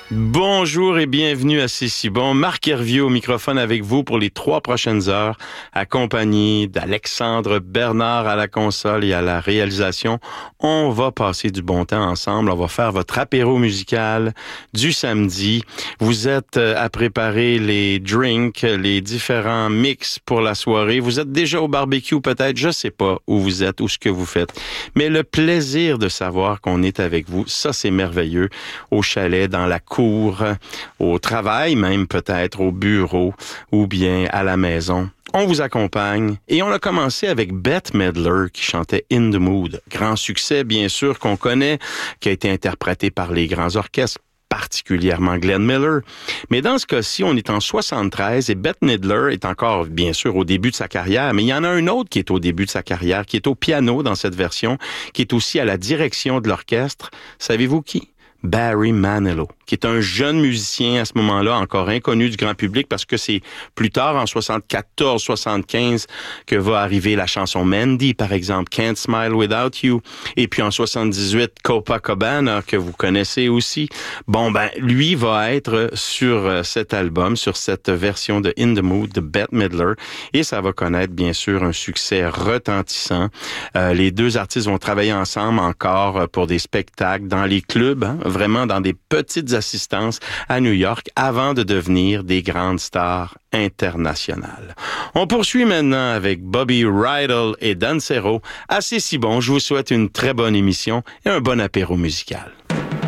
Bonjour et bienvenue à C'est si bon. Marc Hervieux au microphone avec vous pour les 3 prochaines heures, accompagné d'Alexandre Bernard à la console et à la réalisation. On va passer du bon temps ensemble. On va faire votre apéro musical du samedi. Vous êtes à préparer les drinks, les différents mix pour la soirée. Vous êtes déjà au barbecue peut-être, je sais pas où vous êtes ou ce que vous faites. Mais le plaisir de savoir qu'on est avec vous, ça c'est merveilleux. Au chalet, dans la cours, au travail même peut-être, au bureau ou bien à la maison. On vous accompagne et on a commencé avec Bette Midler qui chantait In the Mood. Grand succès bien sûr qu'on connaît, qui a été interprété par les grands orchestres, particulièrement Glenn Miller. Mais dans ce cas-ci, on est en 73 et Bette Midler est encore, bien sûr, au début de sa carrière, mais il y en a un autre qui est au début de sa carrière, qui est au piano dans cette version, qui est aussi à la direction de l'orchestre. Savez-vous qui? Barry Manilow, qui est un jeune musicien à ce moment-là, encore inconnu du grand public parce que c'est plus tard, en 74-75, que va arriver la chanson Mandy, par exemple, Can't Smile Without You. Et puis en 78, Copacabana, que vous connaissez aussi. Bon, ben, lui va être sur cet album, sur cette version de In the Mood de Bette Midler. Et ça va connaître, bien sûr, un succès retentissant. Les deux artistes vont travailler ensemble encore pour des spectacles dans les clubs, hein, vraiment dans des petites assistances à New York avant de devenir des grandes stars internationales. On poursuit maintenant avec Bobby Rydell et Dancero. Assez si bon, je vous souhaite une très bonne émission et un bon apéro musical.